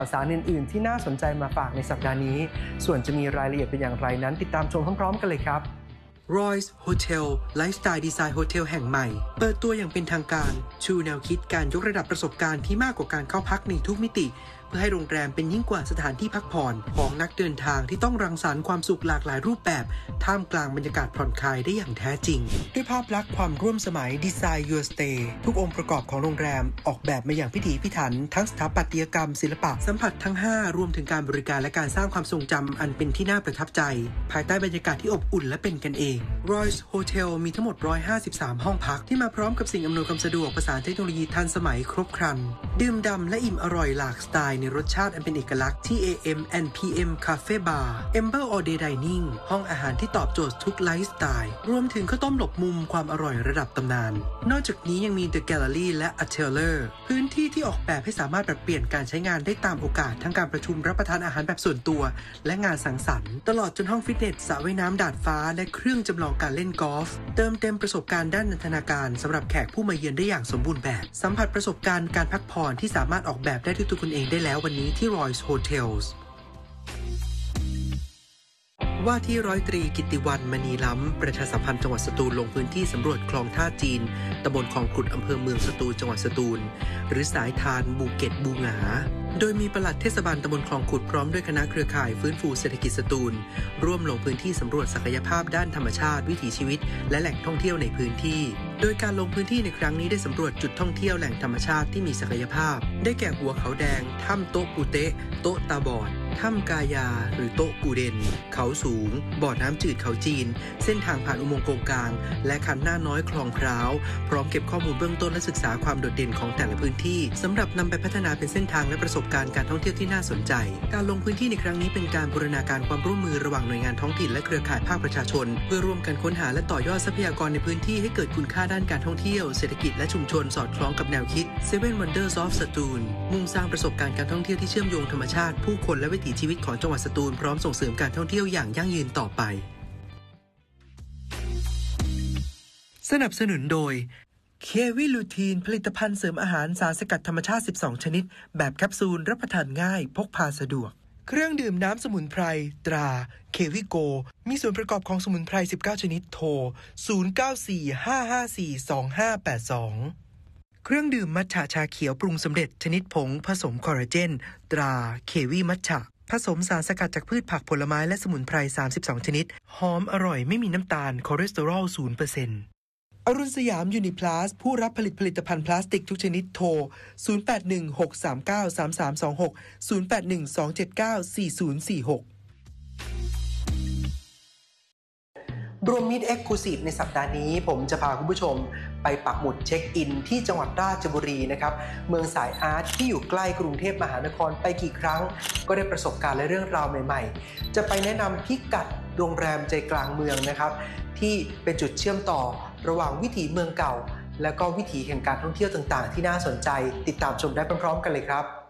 ข่าวสารอื่นๆที่น่าสนใจมาฝากในสัปดาห์นี้ส่วนจะมีรายละเอียดเป็นอย่างไรนั้นติดตามชมพร้อมๆกันเลยครับ Royce Hotel ไลฟ์สไตล์ดีไซน์โฮเทลแห่งใหม่เปิดตัวอย่างเป็นทางการชูแนวคิดการยกระดับประสบการณ์ที่มากกว่าการเข้าพักในทุกมิติเพื่อให้โรงแรมเป็นยิ่งกว่าสถานที่พักผ่อนของนักเดินทางที่ต้องรังสรรค์ความสุขหลากหลายรูปแบบท่ามกลางบรรยากาศผ่อนคลายได้อย่างแท้จริงด้วยภาพลักษณ์ความร่วมสมัย Design Your Stay ทุกองค์ประกอบของโรงแรมออกแบบมาอย่างพิถีพิถันทั้งสถาปัตยกรรมศิลปะสัมผัสทั้ง5รวมถึงการบริการและการสร้างความทรงจำอันเป็นที่น่าประทับใจภายใต้บรรยากาศที่อบอุ่นและเป็นกันเอง Royce Hotel มีทั้งหมด153ห้องพักที่มาพร้อมกับสิ่งอำนวยความสะดวกประสานเทคโนโลยีทันสมัยครบครันดื่มด่ำและอิ่มอร่อยหลากสไตล์ในรสชาติอันเป็นเอกลักษณ์ที่ AM and PM Cafe Bar Amber All Day Dining ห้องอาหารที่ตอบโจทย์ทุกไลฟ์สไตล์รวมถึงข้าวต้มหลบมุมความอร่อยระดับตำนานนอกจากนี้ยังมี The Gallery และ Atelier พื้นที่ที่ออกแบบให้สามารถปรับเปลี่ยนการใช้งานได้ตามโอกาสทั้งการประชุมรับประทานอาหารแบบส่วนตัวและงานสังสรรค์ตลอดจนห้องฟิตเนสสระว่ายน้ำดาดฟ้าและเครื่องจำลองการเล่นกอล์ฟเติมเต็มประสบการณ์ด้านนันทนาการสำหรับแขกผู้มาเยือนได้อย่างสมบูรณ์แบบสัมผัสประสบการณ์การพักผ่อนที่สามารถออกแบบได้ด้วยตัวคุณเองได้แล้ววันนี้ที่ Royce Hotels ว่าที่ร้อยตรีกิตติวรรณ มณีล้ำประชาสัมพันธ์จังหวัดสตูลลงพื้นที่สำรวจคลองท่าจีนตำบลคลองขุดอำเภอเมืองสตูลจังหวัดสตูลหรือสายทานบูเก็ตบูหงาโดยมีปลัดเทศบาลตำบลคลองขุดพร้อมด้วยคณะเครือข่ายฟื้นฟูเศรษฐกิจสตูลร่วมลงพื้นที่สำรวจศักยภาพด้านธรรมชาติวิถีชีวิตและแหล่งท่องเที่ยวในพื้นที่โดยการลงพื้นที่ในครั้งนี้ได้สำรวจจุดท่องเที่ยวแหล่งธรรมชาติที่มีศักยภาพได้แก่หัวเขาแดงถ้ำโต๊ะปูเตะโต๊ะตาบอดถ้ำกายาหรือโต๊ะกูเดนเขาสูงบ่อน้ำจืดเขาจีนเส้นทางผ่านอุโมงค์โกงกลางและคันหน้าน้อยคลองพร้าวพร้อมเก็บข้อมูลเบื้องต้นและศึกษาความโดดเด่นของแต่ละพื้นที่สำหรับนำไปพัฒนาเป็นเส้นทางและประสบการณ์การท่องเที่ยวที่น่าสนใจการลงพื้นที่ในครั้งนี้เป็นการบูรณาการความร่วมมือระหว่างหน่วยงานท้องถิ่นและเครือข่ายภาคประชาชนเพื่อร่วมกันค้นหาและต่อยอดทรัพยากรในพื้นที่ให้เกิดคุณค่าด้านการท่องเที่ยวเศรษฐกิจและชุมชนสอดคล้องกับแนวคิด Seven Wonders of สตูลมุ่งสร้างประสบการณ์การท่องเที่ยวที่เชื่อมโยงธรรมชาติผู้คนและวิถีชีวิตของจังหวัดสตูลพร้อมส่งเสริมการท่องเที่ยวอย่างยั่งยืนต่อไปสนับสนุนโดยเควิลูทีนผลิตภัณฑ์เสริมอาหารสารสกัดธรรมชาติ12ชนิดแบบแคปซูลรับประทานง่ายพกพาสะดวกเครื่องดื่มน้ำสมุนไพรตราเควิโกมีส่วนประกอบของสมุนไพร19ชนิดโทร0945542582เครื่องดื่มมัทฉะชาเขียวปรุงสำเร็จชนิดผงผสมคอลลาเจนตราเควิมัทฉะผสมสารสกัดจากพืชผักผลไม้และสมุนไพร32ชนิดหอมอร่อยไม่มีน้ำตาลคอเลสเตอรอล 0%อรุณสยามยูนิพลัสผู้รับผลิตภัณฑ์พลาสติกทุกชนิดโทร0816393326 0812794046 รวมมิตร Exclusive ในสัปดาห์นี้ผมจะพาคุณผู้ชมไปปักหมุดเช็คอินที่จังหวัดราชบุรีนะครับเมืองสายอาร์ตที่อยู่ใกล้กรุงเทพมหานครไปกี่ครั้งก็ได้ประสบการณ์และเรื่องราวใหม่ๆจะไปแนะนำพิกัดโรงแรมใจกลางเมืองนะครับที่เป็นจุดเชื่อมต่อระหว่างวิถีเมืองเก่าและก็วิถีแห่งการท่องเที่ยวต่างๆที่น่าสนใจติดตามชมได้พร้อมๆกันเลยครับ